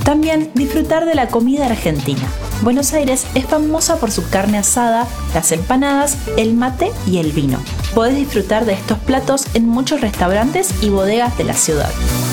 También disfrutar de la comida argentina. Buenos Aires es famosa por su carne asada, las empanadas, el mate y el vino. Podés disfrutar de estos platos en muchos restaurantes y bodegas de la ciudad.